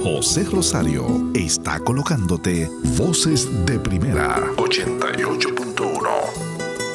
José Rosario está colocándote Voces de Primera 88.1.